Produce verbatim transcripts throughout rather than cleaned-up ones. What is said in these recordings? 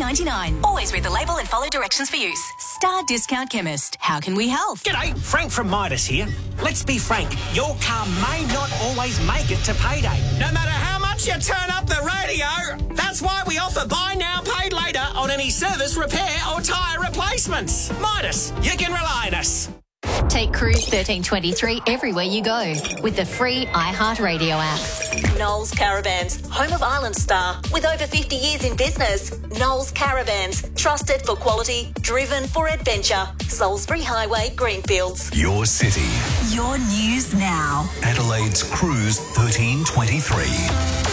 ninety-nine. Always read the label and follow directions for use. Star Discount Chemist. How can we help? G'day, Frank from Midas here. Let's be frank, your car may not always make it to payday. No matter how much you turn up the radio, that's why we offer buy now, paid later on any service, repair or tyre replacements. Midas, you can rely on us. Take Cruise thirteen twenty-three everywhere you go with the free iHeartRadio app. Knowles Caravans, home of Island Star. With over fifty years in business, Knowles Caravans, trusted for quality, driven for adventure. Salisbury Highway, Greenfields. Your city. Your news now. Adelaide's Cruise thirteen twenty-three.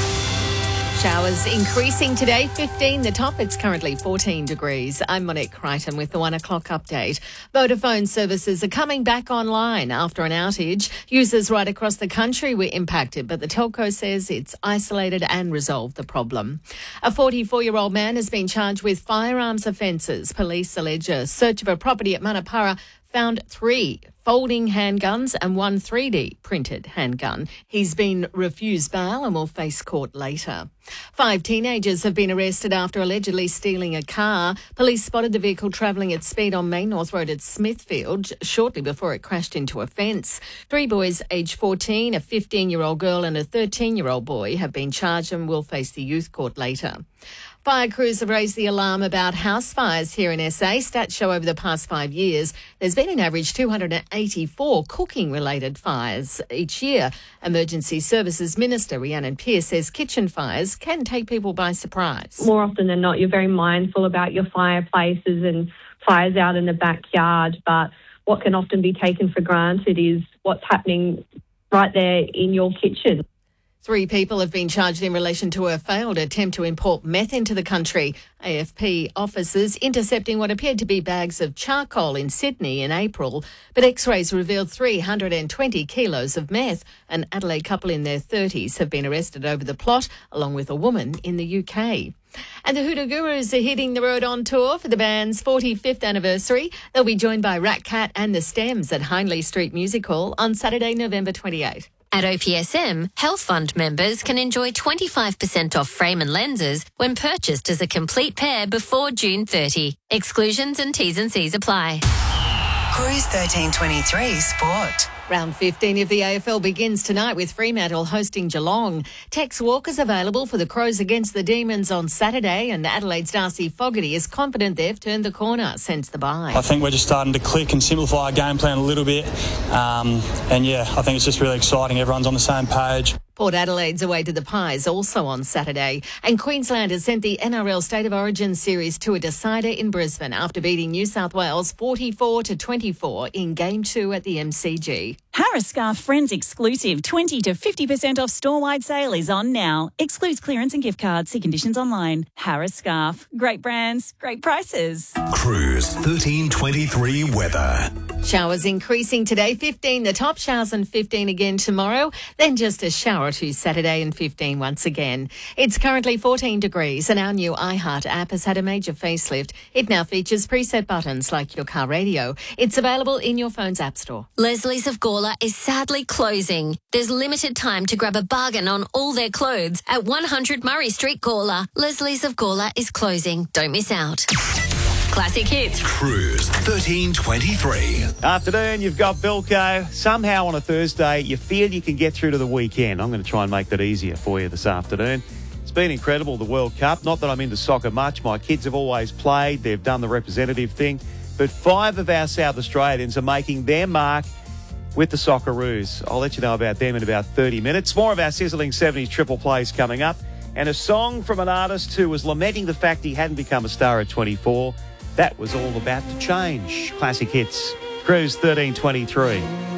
Showers increasing today, fifteen the top. It's currently fourteen degrees. I'm Monique Crichton with the one o'clock update. Vodafone services are coming back online after an outage. Users right across the country were impacted, but the telco says it's isolated and resolved the problem. A forty-four-year-old man has been charged with firearms offences. Police allege a search of a property at Manapara found three folding handguns and one three D printed handgun. He's been refused bail and will face court later. Five teenagers have been arrested after allegedly stealing a car. Police spotted the vehicle travelling at speed on Main North Road at Smithfield shortly before it crashed into a fence. Three boys aged fourteen, a fifteen-year-old girl and a thirteen-year-old boy have been charged and will face the youth court later. Fire crews have raised the alarm about house fires here in S A. Stats show over the past five years, there's been an average two hundred eighty-four cooking-related fires each year. Emergency Services Minister Rhiannon Pearce says kitchen fires can take people by surprise. More often than not, you're very mindful about your fireplaces and fires out in the backyard, but what can often be taken for granted is what's happening right there in your kitchen. Three people have been charged in relation to a failed attempt to import meth into the country. A F P officers intercepting what appeared to be bags of charcoal in Sydney in April, but X-rays revealed three hundred twenty kilos of meth. An Adelaide couple in their thirties have been arrested over the plot, along with a woman in the U K. And the Hoodoo Gurus are hitting the road on tour for the band's forty-fifth anniversary. They'll be joined by Rat Cat and the Stems at Hindley Street Music Hall on Saturday, November twenty-eighth. At O P S M, Health Fund members can enjoy twenty-five percent off frame and lenses when purchased as a complete pair before June thirtieth. Exclusions and T's and C's apply. Cruise thirteen twenty-three Sport. Round fifteen of the A F L begins tonight with Fremantle hosting Geelong. Tex Walker's available for the Crows against the Demons on Saturday, and Adelaide's Darcy Fogarty is confident they've turned the corner since the bye. I think we're just starting to click and simplify our game plan a little bit. Um, and, yeah, I think it's just really exciting. Everyone's on the same page. Port Adelaide's away to the Pies also on Saturday. And Queensland has sent the N R L State of Origin Series to a decider in Brisbane after beating New South Wales forty-four to twenty-four in Game two at the M C G. Harris Scarf Friends exclusive twenty to fifty percent off store-wide sale is on now. Excludes clearance and gift cards. See conditions online. Harris Scarf. Great brands, great prices. Cruise thirteen twenty-three weather. Showers increasing today, fifteen the top, showers and fifteen again tomorrow, then just a shower or two Saturday and fifteen once again. It's currently fourteen degrees and our new iHeart app has had a major facelift. It now features preset buttons like your car radio. It's available in your phone's app store. Leslie's of Gawler is sadly closing. There's limited time to grab a bargain on all their clothes at one hundred Murray Street, Gawler. Leslie's of Gawler is closing. Don't miss out. Classic hits. Cruise thirteen twenty-three. Afternoon, you've got Bilko. Somehow on a Thursday, you feel you can get through to the weekend. I'm going to try and make that easier for you this afternoon. It's been incredible, the World Cup. Not that I'm into soccer much. My kids have always played. They've done the representative thing. But five of our South Australians are making their mark with the Socceroos. I'll let you know about them in about thirty minutes. More of our sizzling seventies triple plays coming up. And a song from an artist who was lamenting the fact he hadn't become a star at twenty-four. That was all about to change. Classic hits. Cruise thirteen twenty-three.